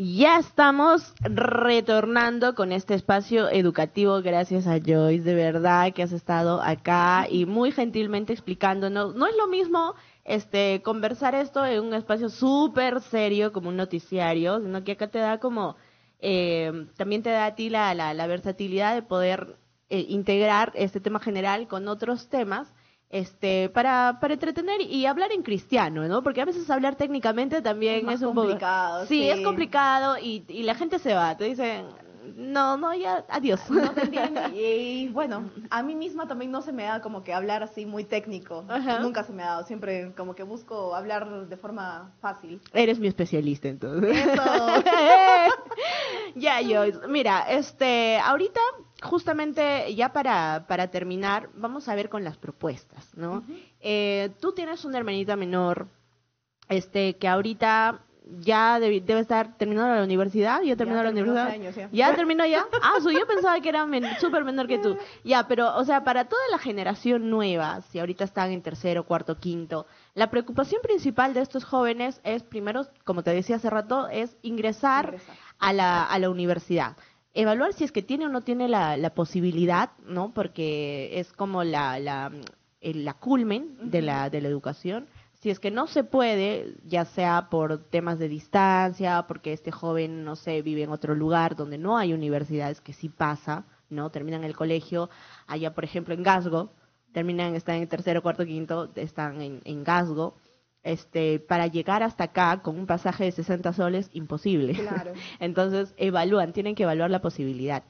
Ya estamos retornando con este espacio educativo, gracias a Joyce, de verdad que has estado acá y muy gentilmente explicándonos. No es lo mismo conversar esto en un espacio súper serio como un noticiario, sino que acá te da como, también te da a ti la versatilidad de poder integrar este tema general con otros temas para entretener y hablar en cristiano, ¿no? Porque a veces hablar técnicamente Es también más es un poco... complicado, Sí, es sí. complicado y la gente se va, te dicen, no, no, ya, adiós. No te entiendo. Y bueno, a mí misma también no se me da como que hablar así muy técnico. Ajá. Nunca se me ha dado. Siempre como que busco hablar de forma fácil. Eres mi especialista, entonces. Eso. Ya, Joyce. Mira, ahorita, justamente, ya para terminar, vamos a ver con las propuestas, ¿no? Ujú. Tú tienes una hermanita menor, que ahorita ya debe estar terminando la universidad, ya Ya terminó la terminó hace universidad, años ya. ya terminó ya. Ah, yo pensaba que era súper menor que tú. Ya, pero, o sea, para toda la generación nueva, si ahorita están en tercero, cuarto, quinto, la preocupación principal de estos jóvenes es, primero, como te decía hace rato, es ingresar Ingresar. a la universidad. Evaluar si es que tiene o no tiene la posibilidad, ¿no? Porque es como la culmen Ujú. de la educación. Si es que no se puede, ya sea por temas de distancia, porque este joven, no sé, vive en otro lugar donde no hay universidades, que sí pasa, ¿no? Terminan el colegio, allá por ejemplo en Gasgo, están en tercero, cuarto, quinto, están en Gasgo, para llegar hasta acá con un pasaje de 60 soles, imposible. Claro. Entonces, tienen que evaluar la posibilidad.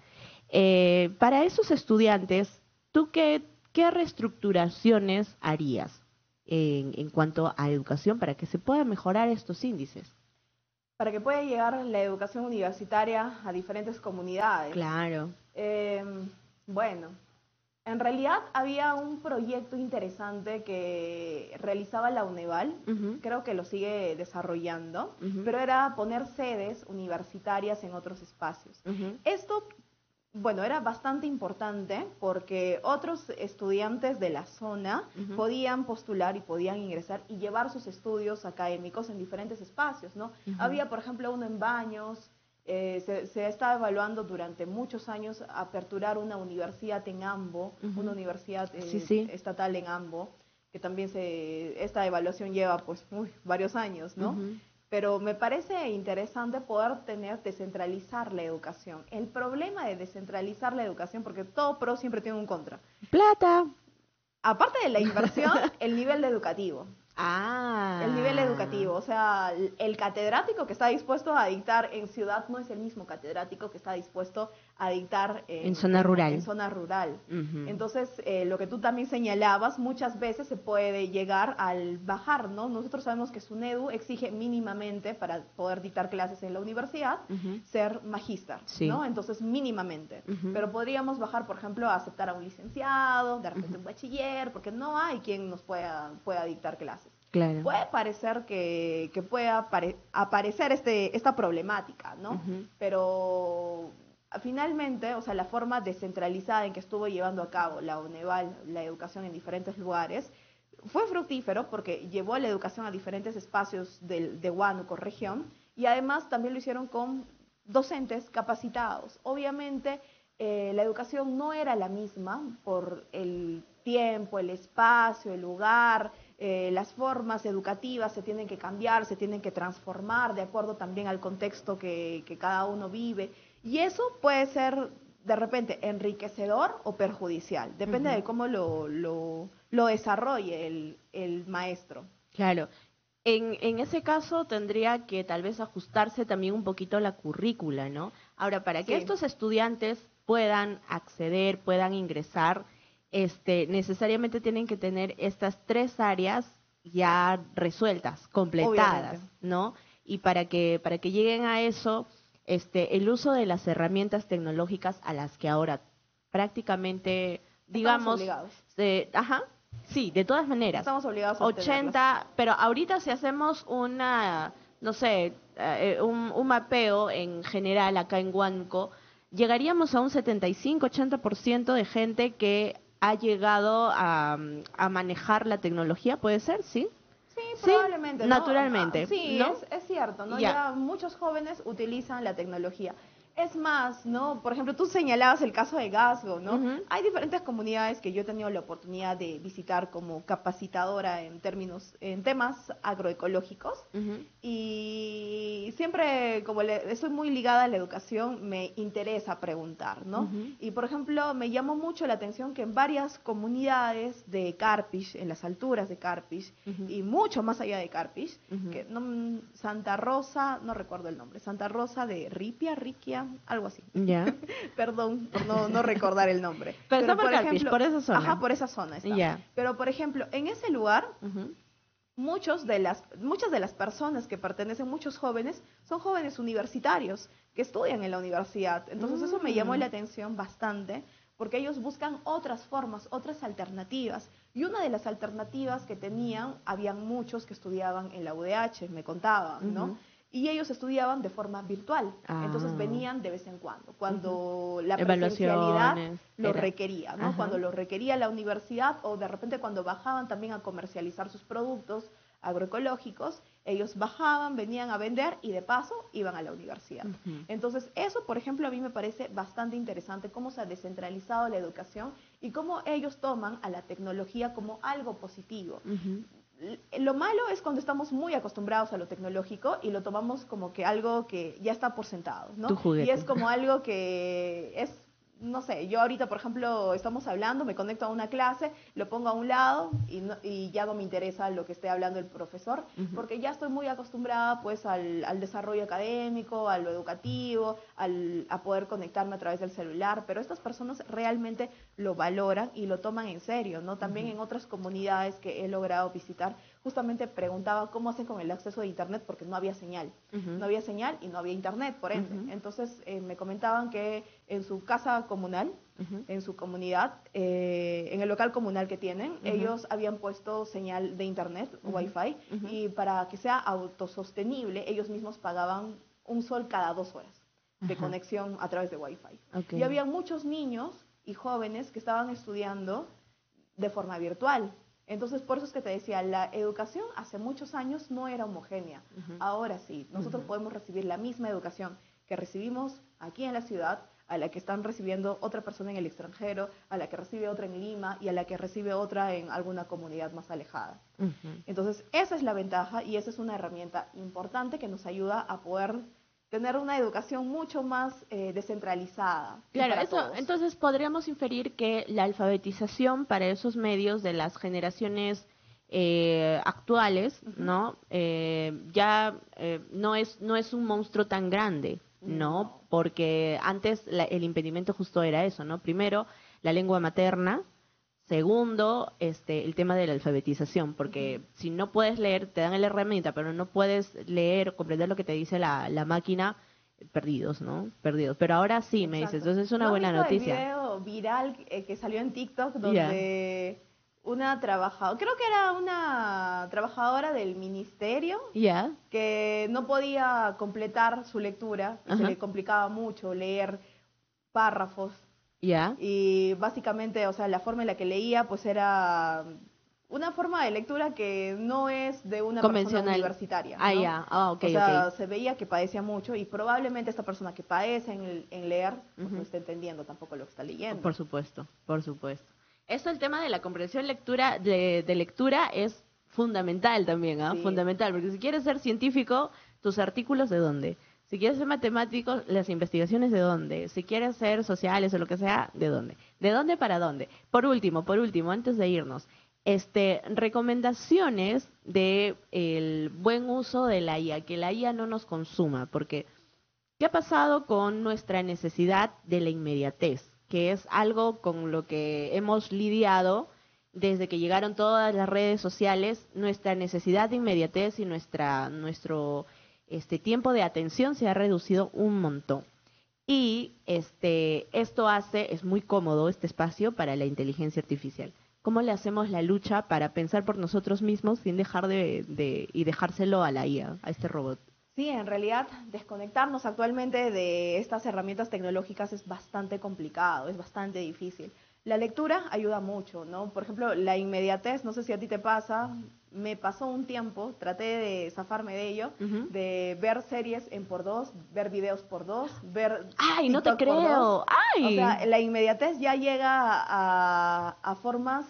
Para esos estudiantes, ¿tú qué reestructuraciones harías en cuanto a educación para que se puedan mejorar estos índices? Para que pueda llegar la educación universitaria a diferentes comunidades. Claro. Eh, bueno, en realidad había un proyecto interesante que realizaba la UNEVAL, Ujú, creo que lo sigue desarrollando, ujú, pero era poner sedes universitarias en otros espacios. ujú, Esto, bueno, era bastante importante porque otros estudiantes de la zona ujú, podían postular y podían ingresar y llevar sus estudios académicos en diferentes espacios, ¿no? ujú. Había, por ejemplo, uno en Baños, se está evaluando durante muchos años aperturar una universidad en Ambo, una Ujú. universidad Sí, sí. estatal en Ambo, que también esta evaluación lleva pues varios años, ¿no? Ujú. Pero me parece interesante poder descentralizar la educación. El problema de descentralizar la educación, porque todo pro siempre tiene un contra. Plata. Aparte de la inversión, el nivel educativo. El nivel Ah, educativo, o sea, el catedrático que está dispuesto a dictar en ciudad no es el mismo catedrático que está dispuesto a dictar en zona en rural. zona rural. Ujú. Entonces, lo que tú también señalabas, muchas veces se puede llegar al bajar, ¿no? Nosotros sabemos que SUNEDU exige mínimamente para poder dictar clases en la universidad Ujú. ser magíster, Sí. ¿no? Entonces, mínimamente. Ujú, Pero podríamos bajar, por ejemplo, a aceptar a un licenciado, de repente ujú. un bachiller, porque no hay quien nos pueda dictar clases. Claro. Puede parecer que pueda aparecer esta problemática, ¿no? Ujú. Pero finalmente, o sea, la forma descentralizada en que estuvo llevando a cabo la UNEVAL, la educación en diferentes lugares, fue fructífero porque llevó la educación a diferentes espacios de Huánuco región y además también lo hicieron con docentes capacitados. Obviamente, la educación no era la misma por el tiempo, el espacio, el lugar, las formas educativas se tienen que cambiar, se tienen que transformar de acuerdo también al contexto que cada uno vive. Y eso puede ser de repente enriquecedor o perjudicial, depende Ujú. de cómo lo desarrolle el maestro. Claro. En ese caso tendría que tal vez ajustarse también un poquito la currícula, ¿no? Ahora, para que Sí, estos estudiantes puedan acceder, puedan ingresar, necesariamente tienen que tener estas tres áreas ya resueltas, completadas, obviamente. ¿no? Y para que lleguen a eso, el uso de las herramientas tecnológicas a las que ahora prácticamente, Estamos digamos, obligados. ajá, sí, de todas maneras. Estamos obligados a obtenerlas. 80, pero ahorita si hacemos no sé, un mapeo en general acá en Huánuco, llegaríamos a un 75-80% de gente que ha llegado a manejar la tecnología, ¿puede ser? ¿Sí? Sí, Sí, probablemente, ¿no? naturalmente, Sí, ¿no? es cierto, ¿no? Ya. Ya muchos jóvenes utilizan la tecnología. Es más, ¿no? Por ejemplo, tú señalabas el caso de Glasgow, ¿no? Ujú, Hay diferentes comunidades que yo he tenido la oportunidad de visitar como capacitadora en términos, en temas agroecológicos. ujú, Y siempre, como estoy muy ligada a la educación, me interesa preguntar, ¿no? ujú, Y, por ejemplo, me llamó mucho la atención que en varias comunidades de Carpish, en las alturas de Carpish, ujú, y mucho más allá de Carpish, ujú. que no, Santa Rosa, no recuerdo el nombre, Santa Rosa de Riquia, algo así. Ya. Perdón por no recordar el nombre. Pero está Pero, por por Carpish, ejemplo, por esa ajá, zona. por esa zona está. Ya. Pero, por ejemplo, en ese lugar Ujú, muchas de las personas que pertenecen, muchos jóvenes, son jóvenes universitarios que estudian en la universidad. Entonces eso me llamó mm, la atención bastante porque ellos buscan otras formas, otras alternativas. Y una de las alternativas que tenían, habían muchos que estudiaban en la UDH, me contaban, ¿no? ujú. Y ellos estudiaban de forma virtual. Entonces Ah, venían de vez en ujú. cuando la presencialidad Evaluaciones, lo era. requería, ¿no? Ajá. Cuando lo requería la universidad o de repente cuando bajaban también a comercializar sus productos agroecológicos, ellos bajaban, venían a vender y de paso iban a la universidad. Ujú, Entonces, eso, por ejemplo, a mí me parece bastante interesante, cómo se ha descentralizado la educación y cómo ellos toman a la tecnología como algo positivo. ujú. Lo malo es cuando estamos muy acostumbrados a lo tecnológico y lo tomamos como que algo que ya está por sentado, Tu ¿no? Y es juguete. como algo que es, no sé, yo ahorita, por ejemplo, estamos hablando, me conecto a una clase, lo pongo a un lado y ya no me interesa lo que esté hablando el profesor, Ujú, porque ya estoy muy acostumbrada pues al desarrollo académico, a lo educativo, a poder conectarme a través del celular, pero estas personas realmente lo valoran y lo toman en serio, ¿no? También ujú, en otras comunidades que he logrado visitar, justamente preguntaba cómo hacen con el acceso a internet porque no había señal. ujú, No había señal y no había internet, por ende. ujú, Entonces me comentaban que en su casa comunal, ujú, en su comunidad, en el local comunal que tienen, ujú, ellos habían puesto señal de internet, ujú, wifi, ujú. y para que sea autosostenible, ellos mismos pagaban un sol cada 2 horas de Ajá. conexión a través de wifi. Y Okay. había muchos niños y jóvenes que estaban estudiando de forma virtual. Entonces, por eso es que te decía, la educación hace muchos años no era homogénea. Ujú, Ahora sí, nosotros ujú. podemos recibir la misma educación que recibimos aquí en la ciudad, a la que están recibiendo otra persona en el extranjero, a la que recibe otra en Lima y a la que recibe otra en alguna comunidad más alejada. Ujú. Entonces, esa es la ventaja y esa es una herramienta importante que nos ayuda a poder tener una educación mucho más descentralizada y Claro, para eso, todos. entonces podríamos inferir que la alfabetización para esos medios de las generaciones actuales, Ujú. ¿no? Ya no es un monstruo tan grande, ¿no? No. Porque antes el impedimento justo era eso, ¿no? Primero, la lengua materna. Segundo, el tema de la alfabetización, Ujú. porque si no puedes leer, te dan la herramienta, pero no puedes leer o comprender lo que te dice la máquina, perdidos, ¿no? Perdidos. Pero ahora sí, me dices, Exacto. entonces es una ¿No has buena visto el noticia. video viral que salió en TikTok Ya, donde una trabajadora, creo que era una trabajadora del ministerio, ya, que no podía completar su lectura y se ajá, le complicaba mucho leer párrafos ya, y básicamente, o sea, la forma en la que leía pues era una forma de lectura que no es de una persona convencional. universitaria, Ah, ¿no? ya, ah, ok, O ok. sea, se veía que padecía mucho y probablemente esta persona que padece en leer, pues no Ujú. está entendiendo tampoco lo que está Por leyendo. supuesto, por supuesto. Esto, el tema de la comprensión lectura de lectura es fundamental también, ¿ah? Sí, Fundamental, porque si quieres ser científico, tus artículos de dónde. Si quieres ser matemático, las investigaciones de dónde. Si quieres ser sociales o lo que sea, ¿de dónde? ¿De dónde para dónde? Por último, antes de irnos, recomendaciones de el buen uso de la IA, que la IA no nos consuma, porque ¿qué ha pasado con nuestra necesidad de la inmediatez? Que es algo con lo que hemos lidiado desde que llegaron todas las redes sociales. Nuestra necesidad de inmediatez y nuestro tiempo de atención se ha reducido un montón. Y esto es muy cómodo este espacio para la inteligencia artificial. ¿Cómo le hacemos la lucha para pensar por nosotros mismos sin dejar y dejárselo a la IA, a este robot? sí, en realidad desconectarnos actualmente de estas herramientas tecnológicas es bastante complicado, es bastante difícil. La lectura ayuda mucho, ¿no? Por ejemplo, la inmediatez, no sé si a ti te pasa, me pasó un tiempo, traté de zafarme de ello, Ujú. de ver series en por dos, ver videos por dos, ver ¡Ay, no te TikTok por dos. creo! O ¡Ay! sea, la inmediatez ya llega a formas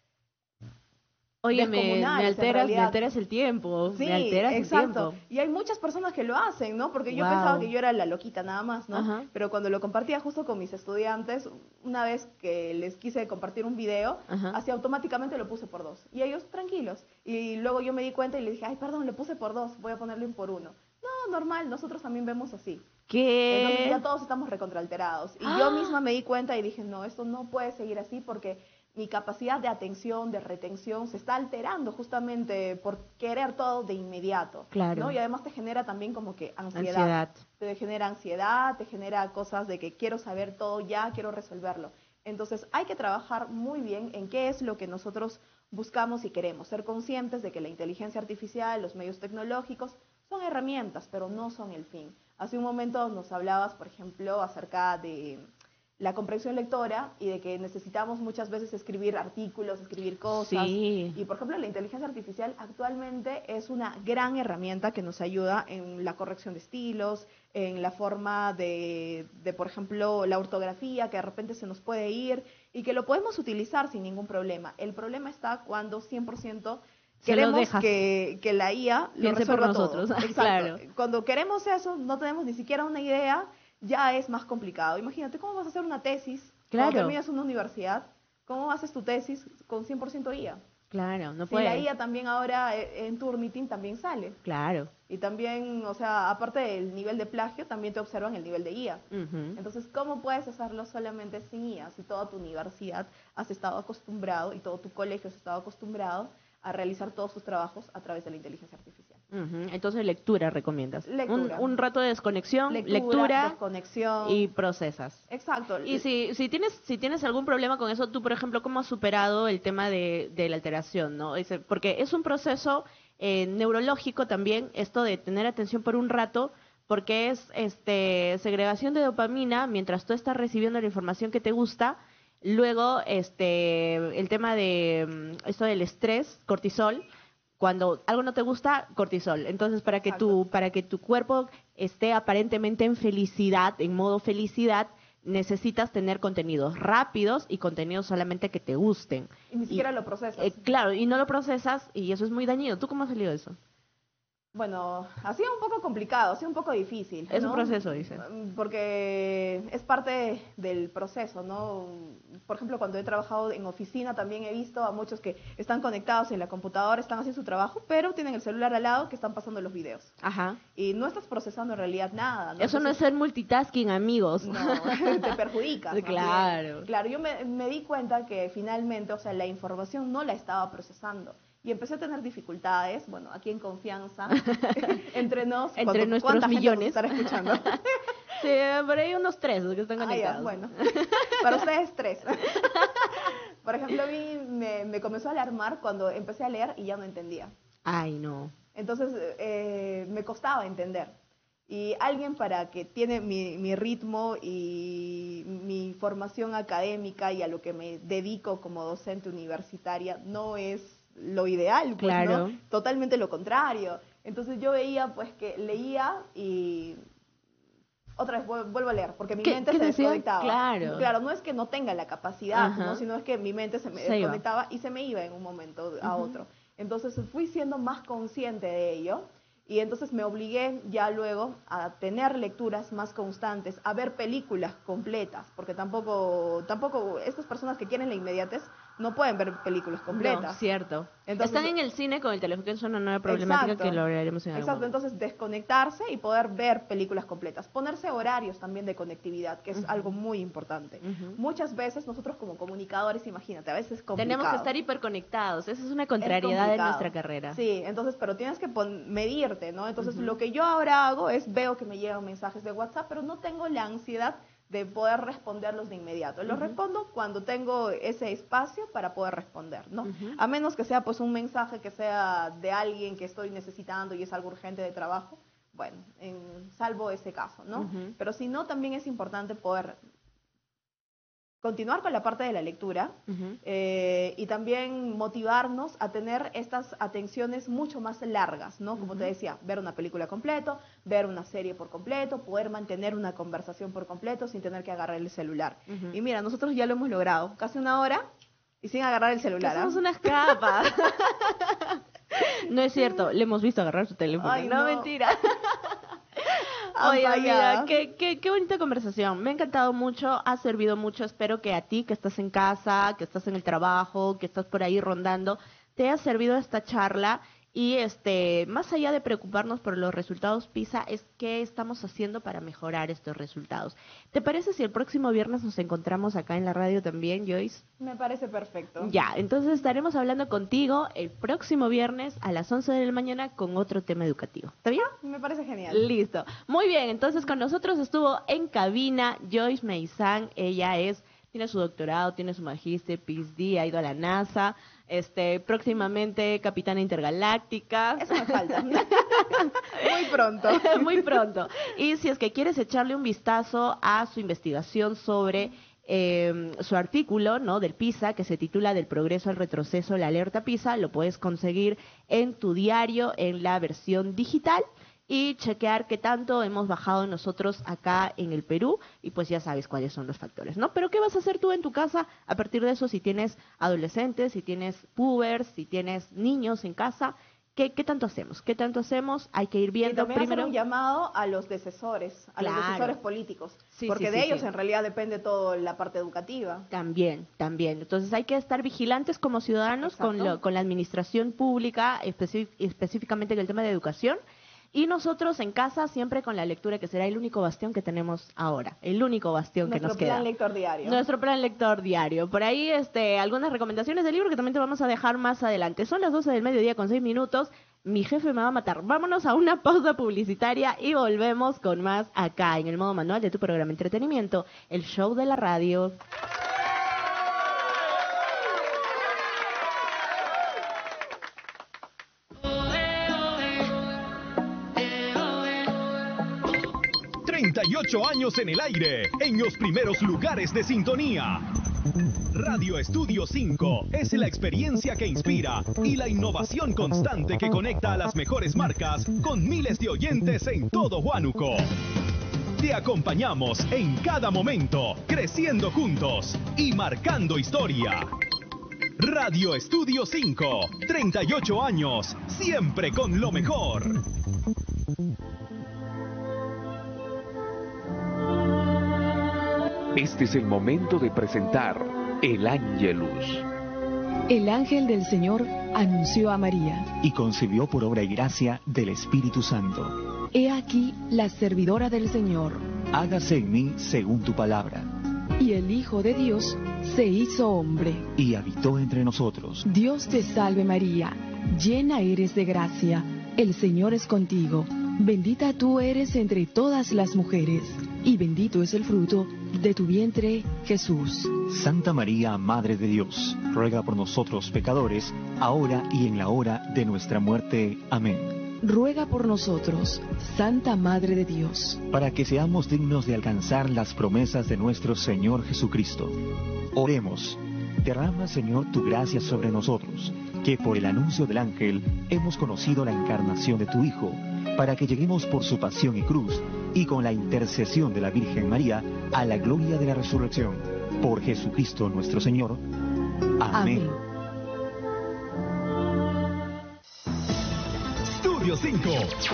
Oye, me descomunales en me realidad. alteras el tiempo, me Sí, alteras el exacto. tiempo. Y hay muchas personas que lo hacen, ¿no? Porque yo pensaba que Wow. yo era la loquita nada más, ¿no? Ajá, Pero cuando lo compartía justo con mis estudiantes, una vez que les quise compartir un video, ajá. así automáticamente lo puse por dos. Y ellos tranquilos. Y luego yo me di cuenta y le dije, ay, perdón, lo puse por dos, voy a ponerlo en por uno. No, normal, nosotros también vemos así. Entonces ya ¿Qué? todos estamos recontraalterados. Y yo ¡Ah! misma me di cuenta y dije, no, esto no puede seguir así porque mi capacidad de atención, de retención, se está alterando justamente por querer todo de inmediato, ¿no? Claro, Y además te genera también como que ansiedad. ansiedad. Te genera ansiedad, te genera cosas de que quiero saber todo ya, quiero resolverlo. Entonces hay que trabajar muy bien en qué es lo que nosotros buscamos y queremos. Ser conscientes de que la inteligencia artificial, los medios tecnológicos, son herramientas, pero no son el fin. Hace un momento nos hablabas, por ejemplo, acerca de la comprensión lectora y de que necesitamos muchas veces escribir artículos, escribir cosas. Sí, Y, por ejemplo, la inteligencia artificial actualmente es una gran herramienta que nos ayuda en la corrección de estilos, en la forma por ejemplo, la ortografía, que de repente se nos puede ir y que lo podemos utilizar sin ningún problema. El problema está cuando 100% se lo queremos dejas. que la IA lo Piense por resuelva todo. nosotros. Exacto. Claro, Cuando queremos eso, no tenemos ni siquiera una idea, ya es más complicado. Imagínate, ¿cómo vas a hacer una tesis cuando claro, terminas una universidad? ¿Cómo haces tu tesis con 100% IA? claro, no Si la puedes. IA también ahora en Turnitin también sale. Claro. Y también, o sea, aparte del nivel de plagio, también te observan el nivel de IA. Ujú. Entonces, ¿cómo puedes hacerlo solamente sin IA? Si toda tu universidad has estado acostumbrado y todo tu colegio has estado acostumbrado a realizar todos sus trabajos a través de la inteligencia artificial. Ujú. Entonces, lectura recomiendas. Lectura, Un rato de desconexión, lectura, lectura y desconexión. procesas. Exacto. Y si tienes algún problema con eso, tú, por ejemplo, ¿cómo has superado el tema de la alteración, no? Porque es un proceso neurológico también, esto de tener atención por un rato, porque es segregación de dopamina mientras tú estás recibiendo la información que te gusta. Luego, el tema de esto del estrés, cortisol, cuando algo no te gusta, cortisol. Entonces, Exacto. para que tu cuerpo esté aparentemente en felicidad, en modo felicidad, necesitas tener contenidos rápidos y contenidos solamente que te gusten. Y ni Y siquiera lo procesas. claro, y no lo procesas y eso es muy dañino. ¿Tú cómo has salido de eso? Bueno, ha sido un poco complicado, ha sido un poco difícil, Es un ¿no? proceso, dice. Porque es parte del proceso, ¿no? Por ejemplo, cuando he trabajado en oficina también he visto a muchos que están conectados en la computadora, están haciendo su trabajo, pero tienen el celular al lado que están pasando los videos. Ajá. Y no estás procesando en realidad nada, ¿no? Eso no es Entonces, ser multitasking, amigos. no, te perjudicas más bien. Claro. Claro, yo me di cuenta que finalmente, o sea, la información no la estaba procesando. Y empecé a tener dificultades, bueno, aquí en confianza, entre nos, Entre nuestros ¿cuánta gente nos millones. estará escuchando? Sí, por ahí unos 3 que están Ah, ya, conectados. bueno, para ustedes tres. Por ejemplo, a mí me comenzó a alarmar cuando empecé a leer y ya no entendía. Ay, no. Entonces me costaba entender. Y alguien para que tiene mi ritmo y mi formación académica y a lo que me dedico como docente universitaria no es lo ideal, pues, ¿no? Claro. Totalmente lo contrario. Entonces yo veía, pues, que leía y otra vez vuelvo a leer, porque mi mente ¿Qué se decía? desconectaba. Claro. Claro, no es que no tenga la capacidad, Ajá. ¿no? Sino es que mi mente se me Se iba. desconectaba y se me iba en un momento a Ujú. otro. Entonces fui siendo más consciente de ello y entonces me obligué ya luego a tener lecturas más constantes, a ver películas completas, porque tampoco estas personas que quieren la inmediatez no pueden ver películas No, completas. cierto. Entonces, Están en el cine con el teléfono, que es una nueva problemática que exacto, lo hablaremos en algún exacto. momento. Entonces desconectarse y poder ver películas completas. Ponerse horarios también de conectividad, que es algo muy importante. Ujú. Muchas veces nosotros como comunicadores, imagínate, a veces es Tenemos que complicado. estar hiperconectados. Esa es una Es contrariedad de complicado. nuestra carrera. Sí, entonces, pero tienes que medirte, ¿no? Entonces, Ujú. lo que yo ahora hago es veo que me llegan mensajes de WhatsApp, pero no tengo la ansiedad de poder responderlos de inmediato. Los Ujú. respondo cuando tengo ese espacio para poder responder, ¿no? Ujú. A menos que sea pues un mensaje que sea de alguien que estoy necesitando y es algo urgente de trabajo, bueno, salvo ese caso, ¿no? Ujú. Pero si no, también es importante poder continuar con la parte de la lectura y también motivarnos a tener estas atenciones mucho más largas, ¿no? Como te decía, ver una película completo, ver una serie por completo, poder mantener una conversación por completo sin tener que agarrar el celular. Y mira, nosotros ya lo hemos logrado, casi una hora y sin agarrar el celular. Somos unas capas. No es cierto, le hemos visto agarrar su teléfono. Ay, no, no. Mentira. Oye, amiga, qué bonita conversación. Me ha encantado mucho, ha servido mucho. Espero que a ti, que estás en casa, que estás en el trabajo, que estás por ahí rondando, te haya servido esta charla. Y más allá de preocuparnos por los resultados PISA, es qué estamos haciendo para mejorar estos resultados. ¿Te parece si el próximo viernes nos encontramos acá en la radio también, Joyce? Me parece perfecto. Ya, entonces estaremos hablando contigo el próximo viernes a las 11 de la mañana con otro tema educativo. ¿Está bien? Me parece genial. Listo. Muy bien, entonces con nosotros estuvo en cabina Joyce Meizán. Ella tiene su doctorado, tiene su magíster, PhD, ha ido a la NASA, próximamente capitana intergaláctica. Eso me falta. Muy pronto. Muy pronto. Y si es que quieres echarle un vistazo a su investigación sobre su artículo, ¿no?, del PISA, que se titula Del progreso al retroceso, la alerta PISA, lo puedes conseguir en tu diario en la versión digital y chequear qué tanto hemos bajado nosotros acá en el Perú, y pues ya sabes cuáles son los factores, ¿no? Pero ¿qué vas a hacer tú en tu casa a partir de eso? Si tienes adolescentes, si tienes pubers, si tienes niños en casa, ¿qué tanto hacemos? ¿Qué tanto hacemos? Hay que ir viendo y también primero hacer un llamado a los decisores, a los decisores políticos, porque de ellos en realidad depende toda la parte educativa. También. Entonces hay que estar vigilantes como ciudadanos con la administración pública, específicamente en el tema de educación. Y nosotros en casa siempre con la lectura, que será el único bastión que tenemos ahora, el único bastión que nos queda. Nuestro plan lector diario. Nuestro plan lector diario. Por ahí algunas recomendaciones del libro que también te vamos a dejar más adelante. Son las 12 del mediodía con 6 minutos. Mi jefe me va a matar. Vámonos a una pausa publicitaria y volvemos con más acá en el modo manual de tu programa Entretenimiento, el show de la radio. ¡38 años en el aire, en los primeros lugares de sintonía! Radio Estudio 5 es la experiencia que inspira y la innovación constante que conecta a las mejores marcas con miles de oyentes en todo Huánuco. Te acompañamos en cada momento, creciendo juntos y marcando historia. Radio Estudio 5, 38 años, siempre con lo mejor. Este es el momento de presentar el Ángelus. El ángel del Señor anunció a María. Y concibió por obra y gracia del Espíritu Santo. He aquí la servidora del Señor. Hágase en mí según tu palabra. Y el Hijo de Dios se hizo hombre. Y habitó entre nosotros. Dios te salve María, llena eres de gracia. El Señor es contigo. Bendita tú eres entre todas las mujeres. Y bendito es el fruto de tu vientre, Jesús. Santa María, Madre de Dios, ruega por nosotros pecadores, ahora y en la hora de nuestra muerte. Amén. Ruega por nosotros, Santa Madre de Dios, para que seamos dignos de alcanzar las promesas de nuestro Señor Jesucristo. Oremos. Derrama, Señor, tu gracia sobre nosotros, que por el anuncio del ángel hemos conocido la encarnación de tu Hijo, para que lleguemos por su pasión y cruz, y con la intercesión de la Virgen María, a la gloria de la resurrección. Por Jesucristo nuestro Señor. Amén. Estudio 5,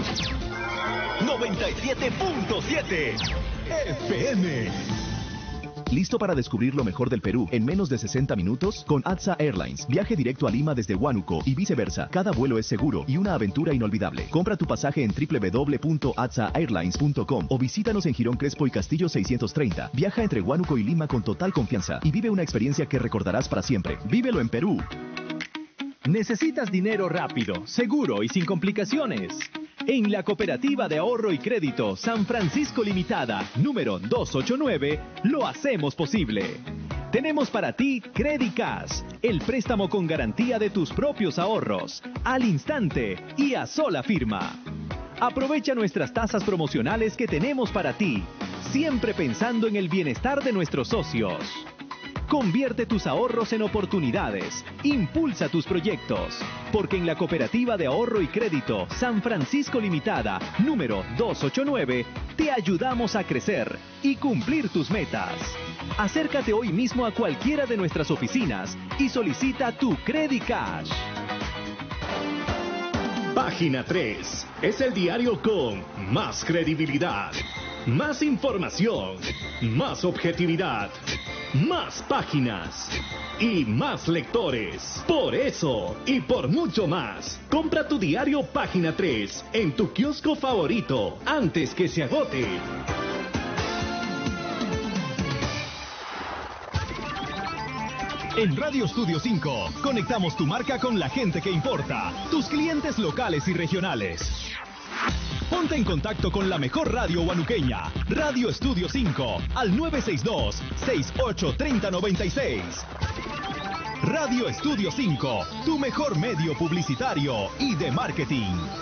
97.7 FM. ¿Listo para descubrir lo mejor del Perú en menos de 60 minutos? Con ATSA Airlines. Viaje directo a Lima desde Huánuco y viceversa. Cada vuelo es seguro y una aventura inolvidable. Compra tu pasaje en www.atsaairlines.com o visítanos en Girón Crespo y Castillo 630. Viaja entre Huánuco y Lima con total confianza y vive una experiencia que recordarás para siempre. ¡Vívelo en Perú! ¿Necesitas dinero rápido, seguro y sin complicaciones? En la Cooperativa de Ahorro y Crédito San Francisco Limitada, número 289, lo hacemos posible. Tenemos para ti Credicash, el préstamo con garantía de tus propios ahorros, al instante y a sola firma. Aprovecha nuestras tasas promocionales que tenemos para ti, siempre pensando en el bienestar de nuestros socios. Convierte tus ahorros en oportunidades. Impulsa tus proyectos. Porque en la Cooperativa de Ahorro y Crédito San Francisco Limitada, número 289, te ayudamos a crecer y cumplir tus metas. Acércate hoy mismo a cualquiera de nuestras oficinas y solicita tu Credicash. Página 3 es el diario con más credibilidad, más información, más objetividad, más páginas y más lectores. Por eso y por mucho más, compra tu diario Página 3 en tu kiosco favorito antes que se agote. En Radio Estudio 5, conectamos tu marca con la gente que importa, tus clientes locales y regionales. Ponte en contacto con la mejor radio huanuqueña, Radio Estudio 5, al 962-683096. Radio Estudio 5, tu mejor medio publicitario y de marketing.